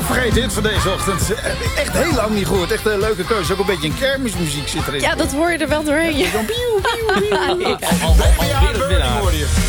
vergeten hit van deze ochtend. Echt heel lang niet gehoord. Echt een leuke keuze. Ook een beetje een kermismuziek zit erin. Ja, dat hoor je er wel doorheen. Zo'n pieuw, pieuw, pieuw. Ja. Baby, I'm burning hoor je.